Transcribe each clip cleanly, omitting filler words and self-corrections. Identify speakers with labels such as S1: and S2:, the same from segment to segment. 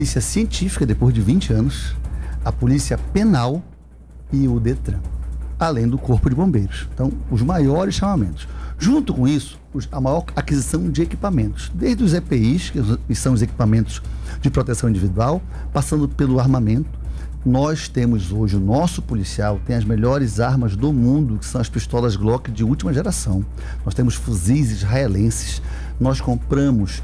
S1: Polícia científica, depois de 20 anos, a polícia penal e o Detran, além do Corpo de Bombeiros. Então, os maiores chamamentos. Junto com isso, a maior aquisição de equipamentos, desde os EPIs, que são os equipamentos de proteção individual, passando pelo armamento. Nós temos hoje, o nosso policial tem as melhores armas do mundo, que são as pistolas Glock de última geração. Nós temos fuzis israelenses. Nós compramos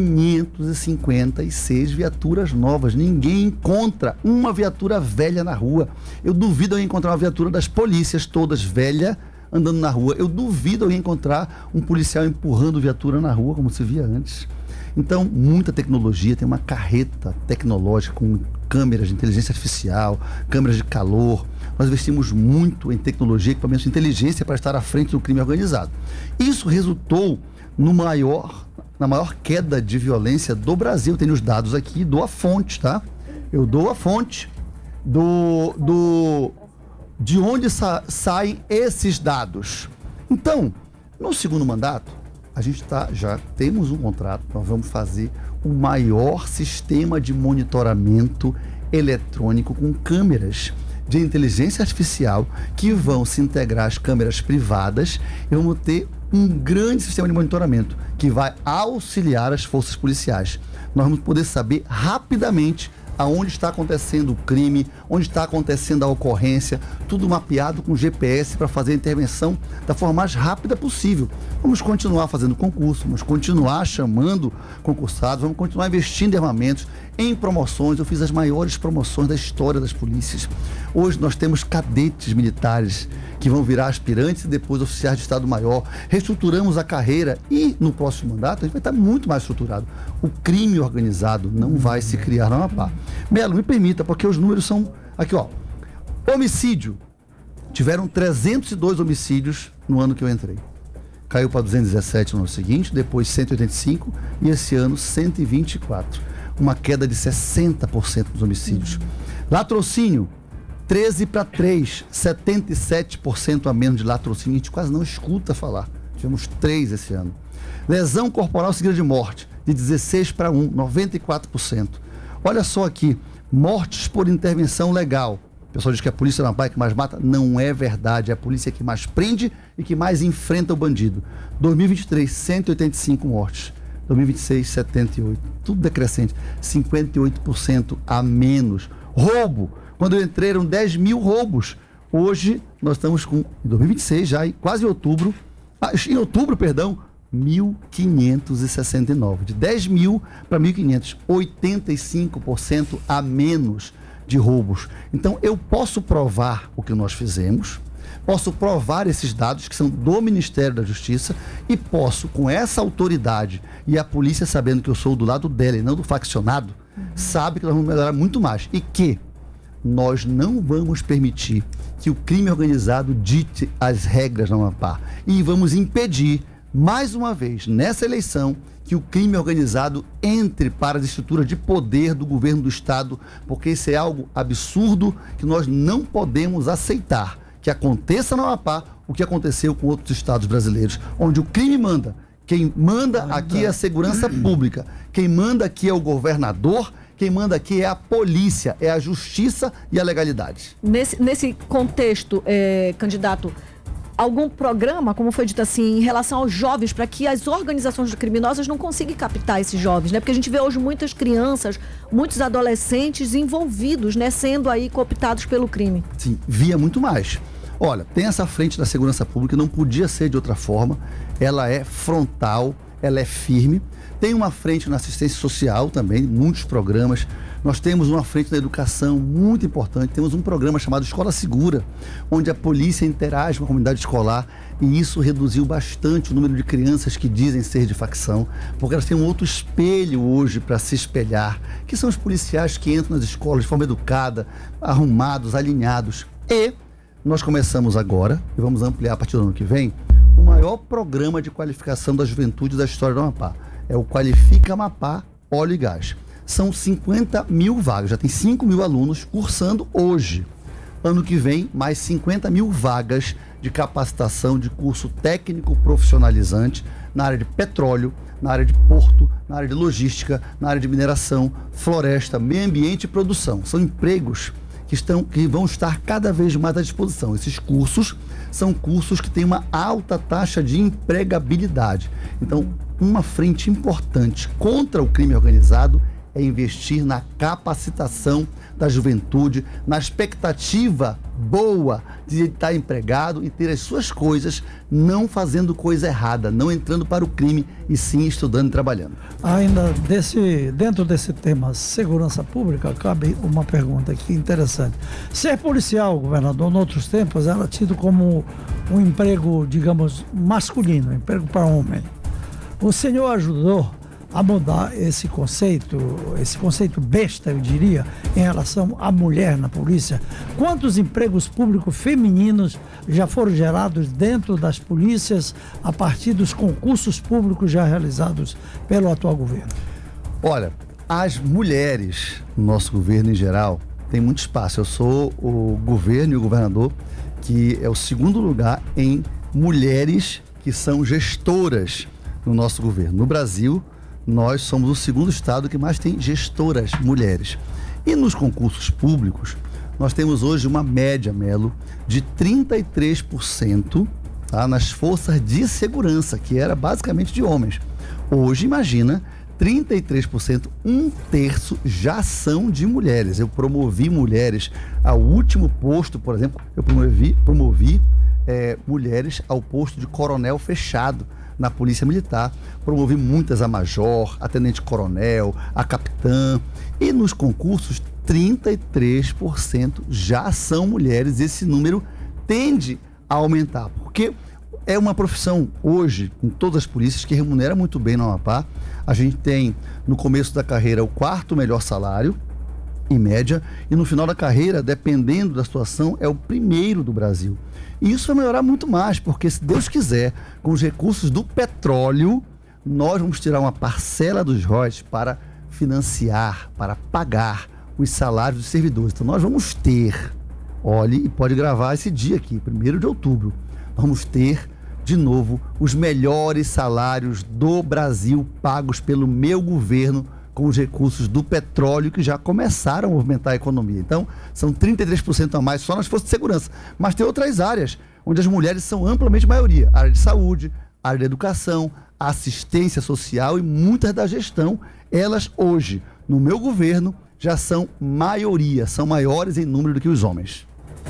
S1: 556 viaturas novas. Ninguém encontra uma viatura velha na rua. Eu duvido eu encontrar uma viatura das polícias todas velha andando na rua. Eu duvido eu encontrar um policial empurrando viatura na rua, como se via antes. Então, muita tecnologia, tem uma carreta tecnológica com câmeras de inteligência artificial, câmeras de calor. Nós investimos muito em tecnologia, equipamentos de inteligência para estar à frente do crime organizado. Isso resultou na maior queda de violência do Brasil. Tenho os dados aqui, dou a fonte, tá? Eu dou a fonte de onde saem esses dados. Então, no segundo mandato, a gente já temos um contrato, nós vamos fazer o maior sistema de monitoramento eletrônico com câmeras de inteligência artificial que vão se integrar às câmeras privadas e vamos ter um grande sistema de monitoramento que vai auxiliar as forças policiais. Nós vamos poder saber rapidamente aonde está acontecendo o crime, onde está acontecendo a ocorrência, tudo mapeado com GPS para fazer a intervenção da forma mais rápida possível. Vamos continuar fazendo concurso, vamos continuar chamando concursados, vamos continuar investindo em armamentos, em promoções. Eu fiz as maiores promoções da história das polícias. Hoje nós temos cadetes militares que vão virar aspirantes e depois oficiais de Estado-Maior. Reestruturamos a carreira e no próximo mandato a gente vai estar muito mais estruturado. O crime organizado não vai se criar no Amapá. Melo, me permita, porque os números são... Aqui, ó. Homicídio. Tiveram 302 homicídios no ano que eu entrei. Caiu para 217 no ano seguinte, depois 185 e esse ano 124. Uma queda de 60% dos homicídios. Latrocínio, 13 para 3, 77% a menos de latrocínio. A gente quase não escuta falar. Tivemos 3 esse ano. Lesão corporal seguida de morte, de 16 para 1, 94%. Olha só aqui, mortes por intervenção legal. O pessoal diz que a polícia é uma que mais mata. Não é verdade, é a polícia que mais prende e que mais enfrenta o bandido. 2023, 185 mortes. 2026, 78. Tudo decrescente. 58% a menos. Roubo. Quando eu entrei eram 10 mil roubos. Hoje nós estamos com, em 2026 já, quase em outubro, 1.569. De 10 mil para 1.500. 85% a menos de roubos. Então eu posso provar o que nós fizemos, posso provar esses dados que são do Ministério da Justiça e posso, com essa autoridade e a polícia sabendo que eu sou do lado dela e não do faccionado, sabe que nós vamos melhorar muito mais e que nós não vamos permitir que o crime organizado dite as regras no Amapá e vamos impedir, mais uma vez, nessa eleição, que o crime organizado entre para as estruturas de poder do governo do Estado, porque isso é algo absurdo que nós não podemos aceitar, que aconteça no Amapá o que aconteceu com outros estados brasileiros, onde o crime manda. Quem manda aqui é a segurança pública, quem manda aqui é o governador, quem manda aqui é a polícia, é a justiça e a legalidade.
S2: Nesse contexto, candidato, algum programa, como foi dito assim, em relação aos jovens, para que as organizações criminosas não consigam captar esses jovens, né? Porque a gente vê hoje muitas crianças, muitos adolescentes envolvidos, né? Sendo aí cooptados pelo crime.
S1: Sim, via muito mais. Olha, tem essa frente da segurança pública, não podia ser de outra forma, ela é frontal, ela é firme. Tem uma frente na assistência social também, muitos programas. Nós temos uma frente na educação muito importante. Temos um programa chamado Escola Segura, onde a polícia interage com a comunidade escolar e isso reduziu bastante o número de crianças que dizem ser de facção, porque elas têm um outro espelho hoje para se espelhar, que são os policiais que entram nas escolas de forma educada, arrumados, alinhados. E nós começamos agora, e vamos ampliar a partir do ano que vem, o maior programa de qualificação da juventude da história do Amapá. É o Qualifica Amapá Óleo e Gás. São 50 mil vagas, já tem 5 mil alunos cursando hoje. Ano que vem, mais 50 mil vagas de capacitação de curso técnico profissionalizante na área de petróleo, na área de porto, na área de logística, na área de mineração, floresta, meio ambiente e produção. São empregos que vão estar cada vez mais à disposição. Esses cursos são cursos que têm uma alta taxa de empregabilidade. Então, uma frente importante contra o crime organizado é investir na capacitação da juventude, na expectativa boa de estar empregado e ter as suas coisas, não fazendo coisa errada, não entrando para o crime e sim estudando e trabalhando.
S3: Ainda dentro desse tema segurança pública, cabe uma pergunta aqui interessante. Ser policial, governador, em outros tempos era tido como um emprego, digamos, masculino, um emprego para homem. O senhor ajudou a mudar esse conceito besta, eu diria, em relação à mulher na polícia. Quantos empregos públicos femininos já foram gerados dentro das polícias a partir dos concursos públicos já realizados pelo atual governo?
S1: Olha, as mulheres no nosso governo em geral têm muito espaço. Eu sou o governo e o governador que é o segundo lugar em mulheres que são gestoras no nosso governo. No Brasil, nós somos o segundo estado que mais tem gestoras mulheres. E nos concursos públicos, nós temos hoje uma média, Melo, de 33%, tá, nas forças de segurança, que era basicamente de homens. Hoje, imagina, 33%, um terço já são de mulheres. Eu promovi mulheres ao último posto, por exemplo, eu promovi mulheres ao posto de coronel fechado na Polícia Militar, promovi muitas a major, a tenente-coronel, a capitã, e nos concursos 33% já são mulheres. Esse número tende a aumentar, porque é uma profissão hoje, em todas as polícias, que remunera muito bem no Amapá. A gente tem, no começo da carreira, o 4º melhor salário, em média, e no final da carreira, dependendo da situação, é o 1º do Brasil. E isso vai melhorar muito mais, porque se Deus quiser, com os recursos do petróleo, nós vamos tirar uma parcela dos royalties para financiar, para pagar os salários dos servidores. Então nós vamos ter, olhe e pode gravar esse dia aqui, 1º de outubro, vamos ter de novo os melhores salários do Brasil pagos pelo meu governo com os recursos do petróleo que já começaram a movimentar a economia. Então, são 33% a mais só nas forças de segurança. Mas tem outras áreas onde as mulheres são amplamente maioria. A área de saúde, a área de educação, a assistência social e muitas da gestão. Elas hoje, no meu governo, já são maioria, são maiores em número do que os homens.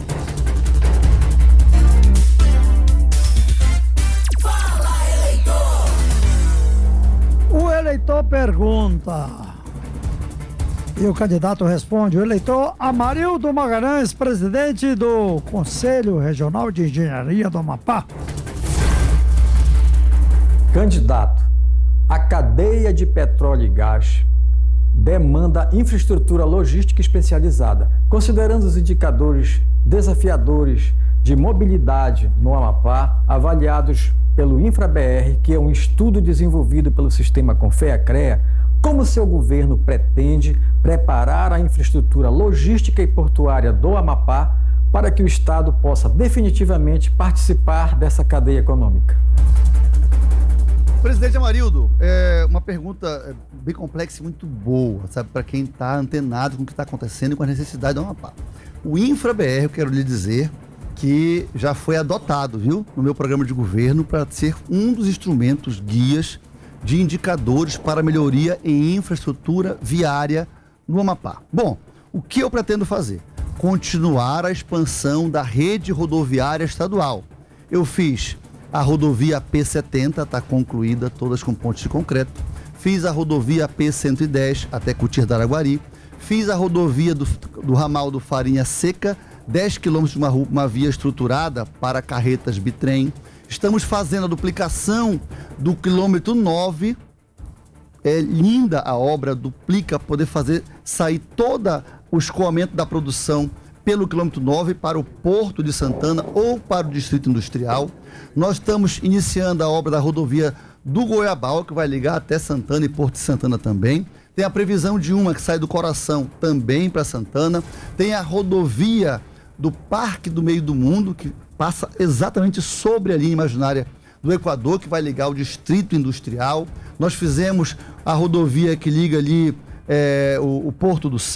S3: O eleitor pergunta e o candidato responde. O eleitor Amarildo Magalhães, presidente do Conselho Regional de Engenharia do Amapá.
S4: Candidato, a cadeia de petróleo e gás demanda infraestrutura logística especializada. Considerando os indicadores desafiadores de mobilidade no Amapá, avaliados pelo InfraBR, que é um estudo desenvolvido pelo sistema Confea-CREA, como seu governo pretende preparar a infraestrutura logística e portuária do Amapá para que o Estado possa definitivamente participar dessa cadeia econômica?
S1: Presidente Amarildo, é uma pergunta bem complexa e muito boa, sabe, para quem está antenado com o que está acontecendo e com a necessidade do Amapá. O InfraBR, eu quero lhe dizer que já foi adotado, viu, no meu programa de governo para ser um dos instrumentos guias de indicadores para melhoria em infraestrutura viária no Amapá. Bom, o que eu pretendo fazer? Continuar a expansão da rede rodoviária estadual. Eu fiz a rodovia P70, está concluída, todas com pontes de concreto. Fiz a rodovia P110 até Cotir do Araguari. Fiz a rodovia do ramal do Farinha Seca, 10 quilômetros de uma via estruturada para carretas bitrem. Estamos fazendo a duplicação do quilômetro 9. É linda a obra, duplica, poder sair todo o escoamento da produção pelo quilômetro 9 para o Porto de Santana ou para o Distrito Industrial. Nós estamos iniciando a obra da rodovia do Goiabal, que vai ligar até Santana e Porto de Santana também. Tem a previsão de uma que sai do Coração também para Santana. Tem a rodovia do Parque do Meio do Mundo, que passa exatamente sobre a linha imaginária do Equador, que vai ligar o Distrito Industrial. Nós fizemos a rodovia que liga ali o Porto do